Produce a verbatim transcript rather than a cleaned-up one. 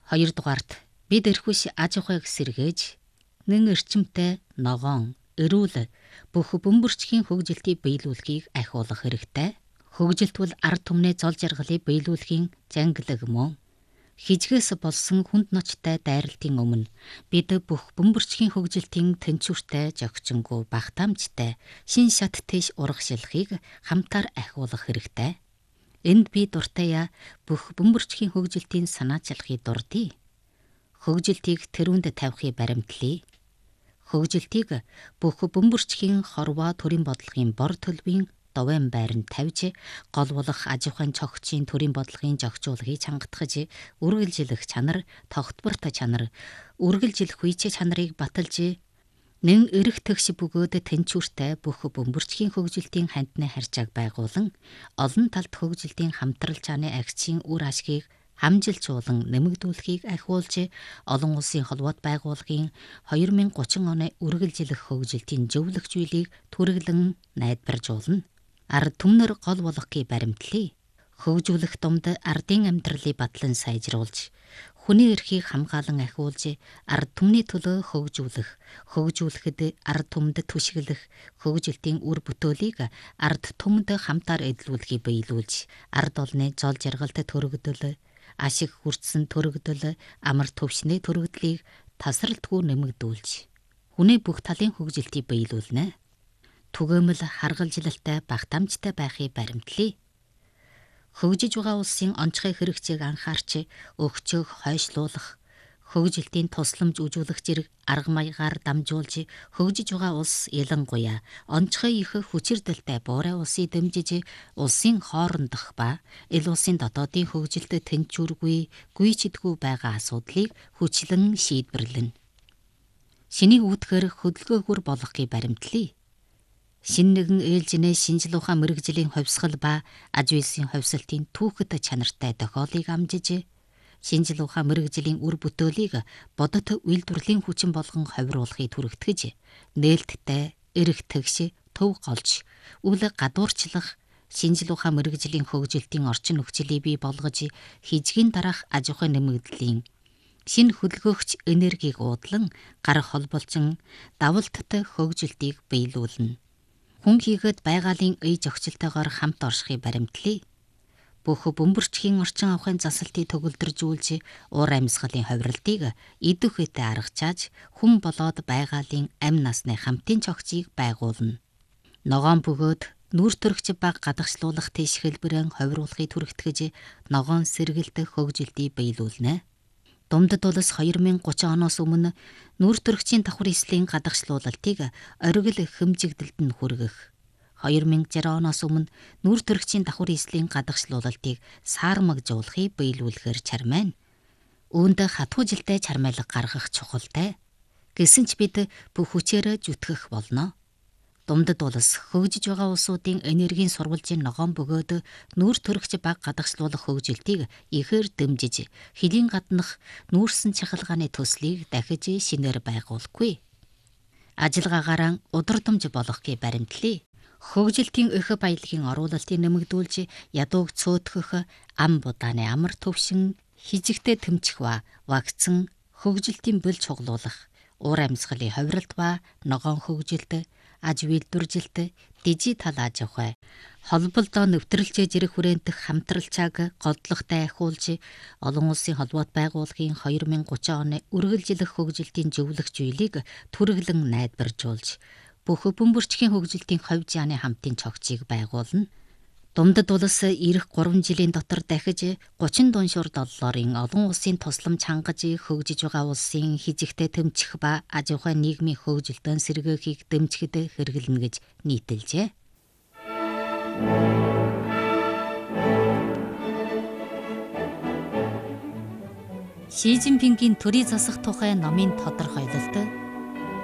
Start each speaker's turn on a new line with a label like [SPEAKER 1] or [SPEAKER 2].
[SPEAKER 1] Хоёрдугаарт бид эрхүш аж ахуйг сэргээж нэн эрчимтэй ногоон, эрүүл бүх бөмбөрчгийн хөгжилтийг биелүүлэхийг ахиулах хэрэгтэй. Хөгжилт бол ард түмний зол жаргалыг биелүүлэхийн зангилаг мөн. Хижгээс болсон хүнд ночтой дайралтын өмнө бид бүх бөмбөрчгийн хөгжилтийн тэнцвэртэй, зохицонгүй, багтаамжтай шин шат тийш урагшилахыг хамтаар ахиулах хэрэгтэй. Энд би дуртайя бүх бөмбөрчгийн хөгжилтийн санаачилахыг дурдъя. Хөгжилтийг тэрүүнд тавихыг баримтлая. Хөгжилтийг бүх бөмбөрчгийн хорвоо төрийн бодлогын бор төлбөрийн довын байранд тавьж, гол болох аж ахуйн цогцын төрийн бодлогын зохицуулахыг чангатгаж, үргэлжилэх чанар, тогтворт чанар, үргэлжлэх үеч чанарыг баталж, нэн эрэх тэгш бөгөөд тэнцвэртэй бүх бөмбөрчгийн хөгжилтийн хандны харьцааг байгуулан, олон талт хөгжилтийн хамтрал чааны агцын үр ашгийг хамжилчуулан нэмэгдүүлэхийг ахиулж, олон улсын холбоот байгууллагын две thousand thirty оны үргэлжлэх хөгжилтийн зөвлөх зүйлийг түрэглэн найдваржуулна. Ард түмнэр гол болохыг баримтлая. Хөгжүүлэх думд ардын амьдралыг батлан сайжруулж, хүний эрхийг хамгаалан ахиулж, ард түмний төлөө хөгжүүлэх, хөгжүүлэхэд ард түмэд түшиглэх, хөгжилтийн үр бүтээлийг ард түмэд хамтаар эдлүүлэхийг биелүүлж, ард олны зол жаргалт төрөгдөл, ашиг хүртсэн төрөгдөл, амар төвшний төрөгдлийг тасралтгүй нэмэгдүүлж, хүний бүх талын хөгжилтийг биелүүлнэ. Түгээмэл харгалжилалтай, багтаамжтай байхыг баримтлая. Хөгжиж байгаа улсын онцгой хэрэгцээг анхаарч, өгчөг хойшлуулах, хөгжилтийн тусламж үзүүлэх зэрэг арга маягаар дамжуулж, хөгжиж байгаа улс ялангуяа онцгой их хүчирдэлтэй буурай улсыг дэмжиж, улсын хоорондох ба ил улсын дотоодын хөгжилтэд тэнцвэргүй, гүйцэдгүй байгаа асуудлыг хүчлэн шийдвэрлэнэ. Шинийг үүдхээр хөдөлгөөгөр болгохыг баримтлая. Шин нэгэн ээлжинээ шинжил ухаан мэрэгжлийн хувьсгал ба аж үйлсийн хувьсалтын түүхэд чанартай тохиолыг амжиж, шинжил ухаан мэрэгжлийн үр бүтээлийг бодит үйлдвэрлэлийн хүчин болгон ховируулахыг түрэгтгэж, нээлттэй, эрэх тэгш, төв голж, үл гадуурчлах, шинжил ухаан мэрэгжлийн хөгжилтийн орчин нөхцөлийг бий болгож, хижгийн дараах аж ахуй нэмэгдлийн шин хөдөлгөөгч энергийг уудлан гар холболцон давалттай хөгжилтийг биелүүлнэ. Хүн хийгээд байгалийн ий зохицолтойгоор хамт оршихыг баримтлая. Бүх бөмбөрчгийн орчин авахын засалтыг төгөлдржүүлж, уур амьсгалын ховиролтыг идэх үедээ аргачааж, хүн болоод байгалийн амь насны хамтын цогцыг байгуулна. Ногоон бөгөөд нүүр төрөгч баг гадагшлуулах тийш хэлбэрэн ховируулахыг түрэгтгэж, ногоон сэргэлт хөгжилтийг биелүүлнэ. Думдад улс two thousand thirty оноос өмнө нүүр төрөгчийн давхар эслийн гадагшлуулалтыг оргил хэмжигдэлд нь хүргэх, two thousand sixty оноос өмнө нүүр төрөгчийн давхар эслийн гадагшлуулалтыг саармагжуулахыг биелүүлэхээр чармайна. Үүнд хатуу жилдээ чармайлга гаргах чухалтай. Гэсэн ч бид бүх хүчээр зүтгэх болно. Думдад улс хөгжиж байгаа улсуудын энергийн сурвалжийн ногоон бөгөөд нүүр төрөгч баг гадагшлуулах хөгжилтийг ихээр дэмжиж, хэлийн гаднах нүүрсэн чахалгааны төслийг дахиж шинээр байгуулахгүй. Ажиллагаагаараа удирдамж болгохыг баримтлая. Хөгжилтийн их баялагын оруулалтыг нэмэгдүүлж, ядууг цөөхөх, ам будааны амар төвшин, хижигтэй тэмцэх ба вакцин, хөгжилтийн бөл чуглуулах, уур амьсгалын ховиролт ба ногоон хөгжилт, аж үйлдвэржилт, дижитал аж ахуй, холболдоо нэвтрэлж зэрэг хүрээнтэх хамтралчааг голдлоготой ахиулж, олон улсын холбоот байгууллагын two thousand thirty оны үргэлжлэх хөгжилтийн зөвлөх зүйлийг түрэглэн найдваржуулж, бүх бөмбөрчгийн хөгжилтийн хувь зяаны хамтын цогцыг байгуулна. Думдад улс ирэх three жилийн дотор дахиж thirty дуншуур долларын олон улсын тусламж хангаж, хөгжиж байгаа улсын хижигтэй тэмцэх ба аж ахуй нийгмийн хөгжилтөнд сэргээхийг дэмжихэд хэрэглэнэ гэж нийтэлжээ. Ши Цзиньпингийн төрийн засах тухай номын тодорхойлолт